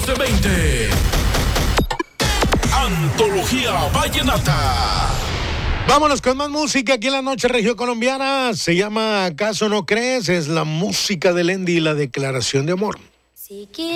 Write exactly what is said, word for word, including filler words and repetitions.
catorce veinte. Antología Vallenata. Vámonos con más música aquí en la noche región colombiana. Se llama ¿Acaso no crees? Es la música de Lendy y la declaración de amor. Si